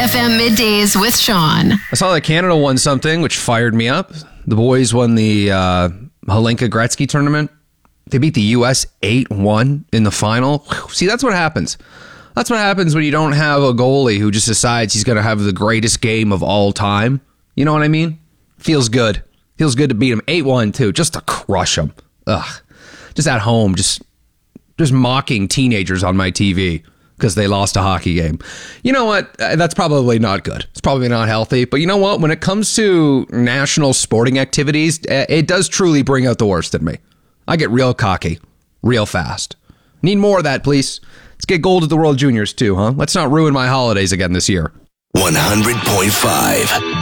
FM middays with Sean. I saw that Canada won something, which fired me up. The boys won the Hlinka Gretzky tournament. They beat the U.S. 8-1 in the final. Whew. See, that's what happens. That's what happens when you don't have a goalie who just decides he's going to have the greatest game of all time. You know what I mean? Feels good. Feels good to beat him 8-1 too, just to crush him. Ugh. Just at home, just mocking teenagers on my TV because they lost a hockey game. You know what? That's probably not good. It's probably not healthy. But you know what? When it comes to national sporting activities, it does truly bring out the worst in me. I get real cocky, real fast. Need more of that, please. Let's get gold at the World Juniors too, huh? Let's not ruin my holidays again this year. 100.5